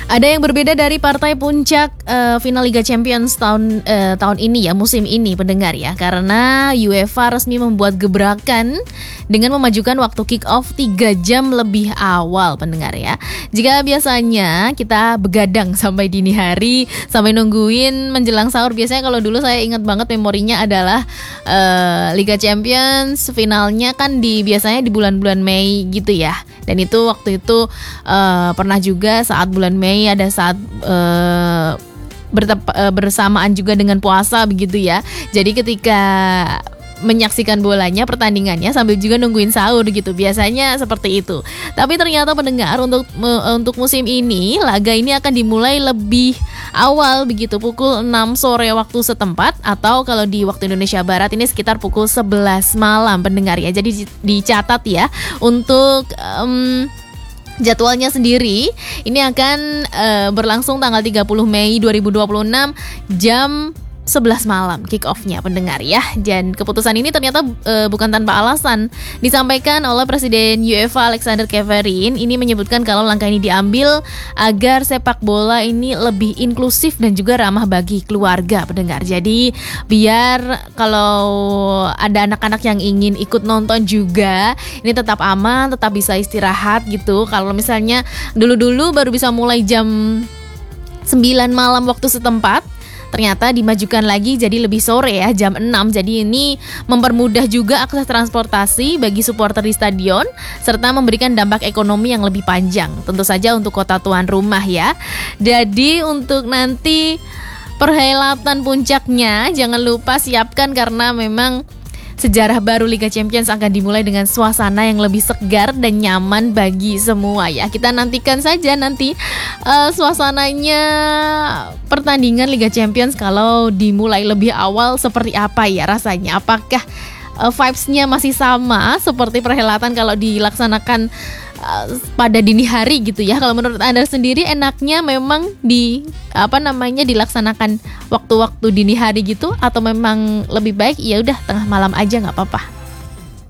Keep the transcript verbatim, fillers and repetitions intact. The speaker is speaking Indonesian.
Ada yang berbeda dari partai puncak uh, final Liga Champions tahun uh, tahun ini ya, musim ini pendengar ya. Karena UEFA resmi membuat gebrakan dengan memajukan waktu kick off tiga jam lebih awal pendengar ya. Jika biasanya kita begadang sampai dini hari, sampai nungguin menjelang sahur. Biasanya kalau dulu saya ingat banget memorinya adalah uh, Liga Champions finalnya kan di biasanya di bulan-bulan Mei gitu ya. Dan itu waktu itu uh, pernah juga saat bulan Mei ada saat uh, bertep- uh, bersamaan juga dengan puasa begitu ya. Jadi ketika menyaksikan bolanya, pertandingannya sambil juga nungguin sahur gitu. Biasanya seperti itu. Tapi ternyata pendengar untuk uh, untuk musim ini laga ini akan dimulai lebih awal begitu, pukul enam sore waktu setempat, atau kalau di waktu Indonesia Barat ini sekitar pukul sebelas malam pendengar ya. Jadi dicatat ya untuk um, jadwalnya sendiri ini akan uh, berlangsung tanggal tiga puluh Mei dua ribu dua puluh enam jam sebelas malam kick off-nya pendengar ya. Dan keputusan ini ternyata e, bukan tanpa alasan. Disampaikan oleh Presiden UEFA Alexander Ceferin. Ini menyebutkan kalau langkah ini diambil agar sepak bola ini lebih inklusif dan juga ramah bagi keluarga pendengar. Jadi biar kalau ada anak-anak yang ingin ikut nonton juga, ini tetap aman, tetap bisa istirahat gitu. Kalau misalnya dulu-dulu baru bisa mulai jam sembilan malam waktu setempat, ternyata dimajukan lagi jadi lebih sore ya, jam enam. Jadi ini mempermudah juga akses transportasi bagi supporter di stadion, serta memberikan dampak ekonomi yang lebih panjang tentu saja untuk kota tuan rumah ya. Jadi untuk nanti perhelatan puncaknya jangan lupa siapkan, karena memang sejarah baru Liga Champions akan dimulai dengan suasana yang lebih segar dan nyaman bagi semua ya. Kita nantikan saja nanti uh, suasananya pertandingan Liga Champions kalau dimulai lebih awal seperti apa ya rasanya. Apakah uh, vibes-nya masih sama seperti perhelatan kalau dilaksanakan uh, pada dini hari gitu ya. Kalau menurut Anda sendiri enaknya memang di apa namanya dilaksanakan waktu-waktu dini hari gitu, atau memang lebih baik ya udah tengah malam aja nggak apa-apa?